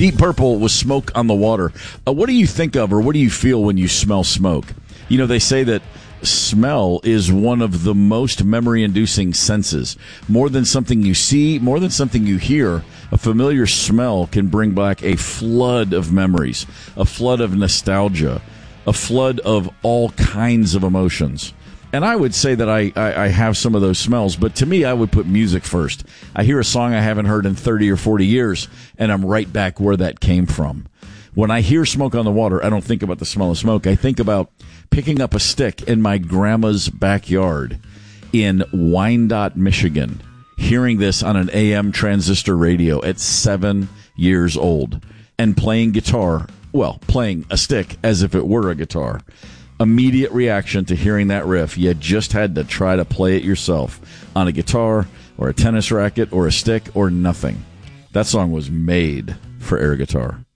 Deep Purple was Smoke on the Water. What do you think of, or what do you feel when you smell smoke? You know, they say that smell is one of the most memory-inducing senses. More than something you see, more than something you hear, a familiar smell can bring back a flood of memories, a flood of nostalgia, a flood of all kinds of emotions. And I would say that I have some of those smells, but to me, I would put music first. I hear a song I haven't heard in 30 or 40 years, and I'm right back where that came from. When I hear Smoke on the Water, I don't think about the smell of smoke. I think about picking up a stick in my grandma's backyard in Wyandotte, Michigan, hearing this on an AM transistor radio at 7 years old, and playing guitar, well, playing a stick as if it were a guitar. Immediate reaction to hearing that riff. You just had to try to play it yourself on a guitar or a tennis racket or a stick or nothing. That song was made for air guitar.